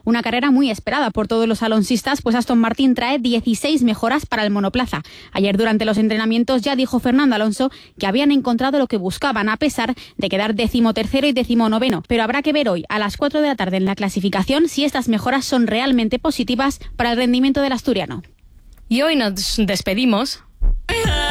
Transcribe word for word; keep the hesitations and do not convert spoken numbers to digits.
Una carrera muy esperada por todos los alonsistas, pues Aston Martin trae dieciséis mejoras para el monoplaza. Ayer durante los entrenamientos ya dijo Fernando Alonso que habían encontrado lo que buscaban, a pesar de quedar decimotercero y decimonoveno. Pero habrá que ver hoy a las cuatro de la tarde en la clasificación si estas mejoras son realmente positivas para el rendimiento del asturiano. Y hoy nos despedimos